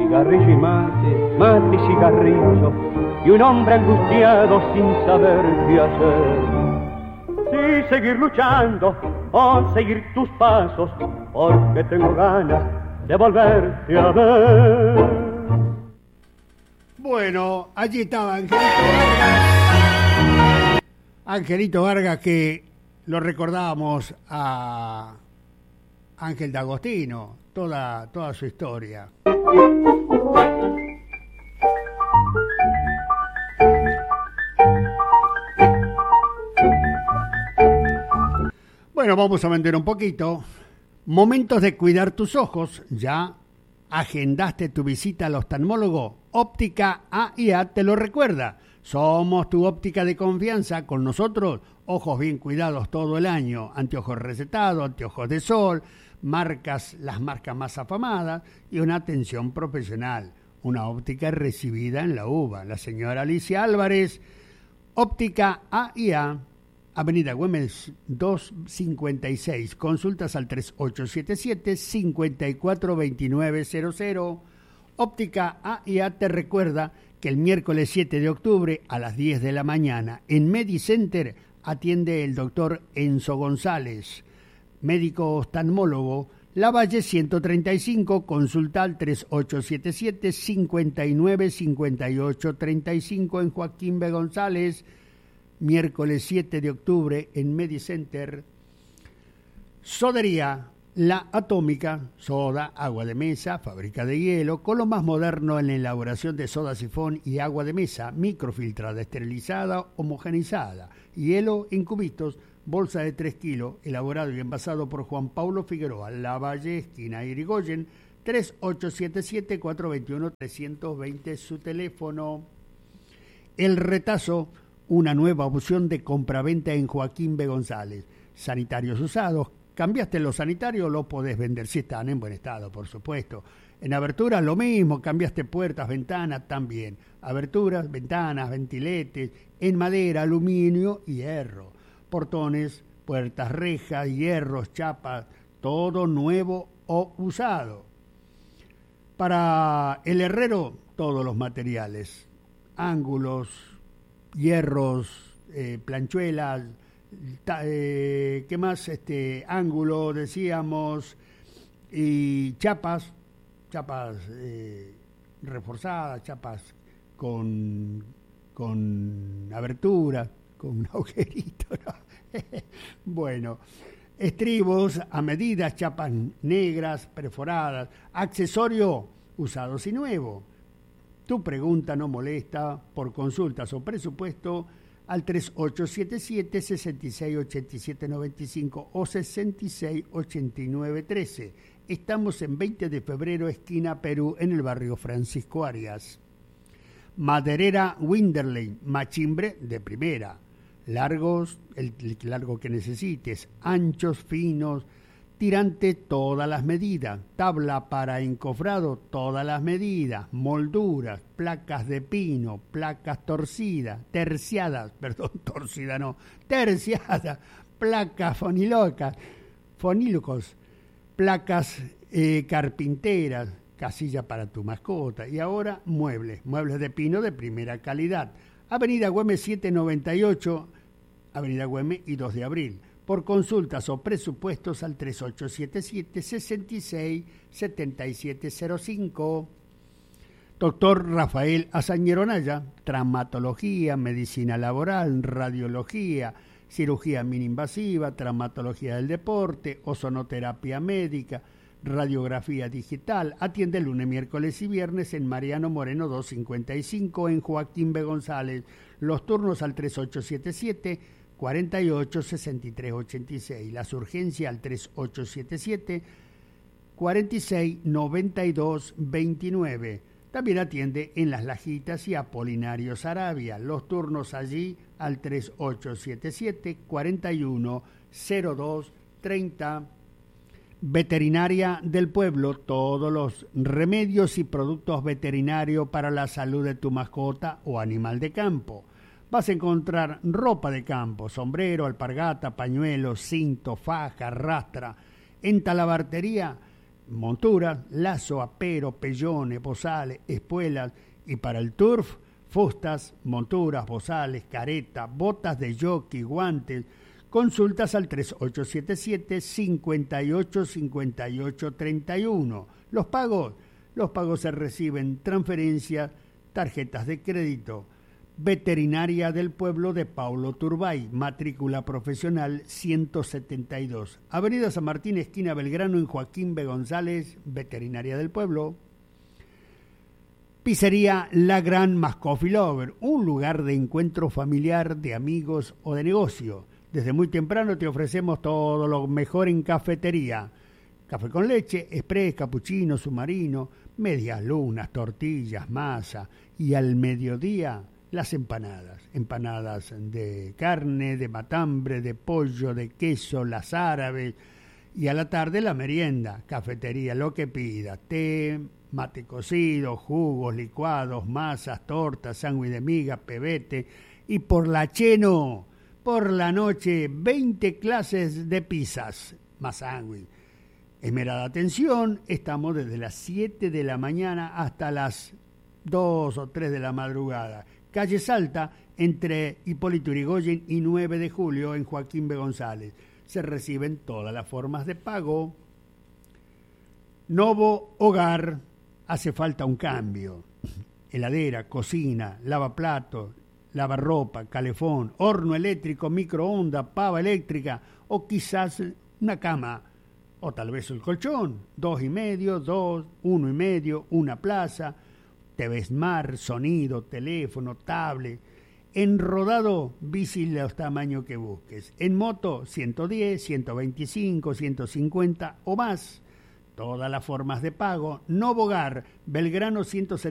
cigarrillo y mate, mate y cigarrillo, y un hombre angustiado sin saber qué hacer. Si seguir luchando o seguir tus pasos, porque tengo ganas de volverte a ver. Bueno, allí estaba Angelito Vargas. Angelito Vargas, que lo recordábamos a Ángel D'Agostino, toda su historia. Bueno, vamos a vender un poquito. Momentos de cuidar tus ojos. ¿Ya agendaste tu visita al oftalmólogo? Óptica A&A te lo recuerda. Somos tu óptica de confianza. Con nosotros, ojos bien cuidados todo el año. Anteojos recetados, anteojos de sol, las marcas más afamadas y una atención profesional. Una óptica recibida en la UBA. La señora Alicia Álvarez, Óptica A&A, Avenida Güemes 256. Consultas al 3877-542900. Óptica A&A te recuerda que el miércoles 7 de octubre a las 10 de la mañana en Medicenter atiende el doctor Enzo González, médico oftalmólogo, Lavalle 135, consulta al 3877-595835 en Joaquín B. González, miércoles 7 de octubre en Medicenter. Sodería La Atómica, soda, agua de mesa, fábrica de hielo, con lo más moderno en la elaboración de soda sifón y agua de mesa, microfiltrada, esterilizada, homogenizada, hielo en cubitos, bolsa de 3 kilos, elaborado y envasado por Juan Paulo Figueroa, Lavalle, esquina Irigoyen, 3877-421-320, su teléfono. El Retazo, una nueva opción de compraventa en Joaquín B. González. Sanitarios usados. Cambiaste los sanitarios, los podés vender si están en buen estado, por supuesto. En aberturas lo mismo, cambiaste puertas, ventanas también. Aberturas, ventanas, ventiletes, en madera, aluminio y hierro. Portones, puertas, rejas, hierros, chapas, todo nuevo o usado. Para el herrero, todos los materiales. Ángulos, hierros, planchuelas, ¿qué más? Ángulo, decíamos, y chapas reforzadas, chapas con abertura, con un agujerito, ¿no? Bueno, estribos a medida, chapas negras, perforadas, accesorio usados y nuevo. Tu pregunta no molesta. Por consultas o presupuesto al 3877-668795 o 668913. Estamos en 20 de febrero, esquina Perú, en el barrio Francisco Arias. Maderera Winderley, machimbre de primera. Largos, el largo que necesites, anchos, finos, tirante, todas las medidas, tabla para encofrado, todas las medidas, molduras, placas de pino, placas torcidas, terciadas, placas fonilocos, placas carpinteras, casilla para tu mascota. Y ahora muebles de pino de primera calidad. Avenida Güemes 798, Avenida Güemes y 2 de abril. Por consultas o presupuestos al 3877-667705. Doctor Rafael Azañero Naya, traumatología, medicina laboral, radiología, cirugía mini-invasiva, traumatología del deporte, ozonoterapia médica, radiografía digital. Atiende lunes, miércoles y viernes en Mariano Moreno 255 en Joaquín B. González. Los turnos al 3877-486386. Las urgencias al 3877-469229. También atiende en Las Lajitas y Apolinario Sarabia. Los turnos allí al 3877-410230. Veterinaria del Pueblo, todos los remedios y productos veterinarios para la salud de tu mascota o animal de campo. Vas a encontrar ropa de campo, sombrero, alpargata, pañuelo, cinto, faja, rastra. En Talabartería, monturas, lazo, apero, pellones, bozales, espuelas y para el turf, fustas, monturas, bozales, caretas, botas de jockey, guantes. Consultas al 3877-585831. Los pagos se reciben transferencias, tarjetas de crédito. Veterinaria del Pueblo de Paulo Turbay, matrícula profesional 172. Avenida San Martín, esquina Belgrano, en Joaquín B. González, Veterinaria del Pueblo. Pizzería La Gran Más Coffee Lover, un lugar de encuentro familiar, de amigos o de negocio. Desde muy temprano te ofrecemos todo lo mejor en cafetería. Café con leche, express, capuchino, submarino, medias lunas, tortillas, masa. Y al mediodía, las empanadas. Empanadas de carne, de matambre, de pollo, de queso, las árabes. Y a la tarde la merienda, cafetería, lo que pida. Té, mate cocido, jugos, licuados, masas, tortas, sándwich de miga, pebete. Y por la Cheno, por la noche, 20 clases de pizzas, más sándwich. Esmerada atención, estamos desde las 7 de la mañana hasta las 2 o 3 de la madrugada. Calle Salta, entre Hipólito Yrigoyen y 9 de julio, en Joaquín B. González. Se reciben todas las formas de pago. Novo Hogar, hace falta un cambio. Heladera, cocina, lavaplatos, lavarropa, calefón, horno eléctrico, microondas, pava eléctrica o quizás una cama o tal vez el colchón, 2,5, 1,5, una plaza, TV Smart, sonido, teléfono, tablet. En rodado, bici los tamaños que busques. En moto, 110, 125, 150 o más. Todas las formas de pago. Novo Hogar, Belgrano 170.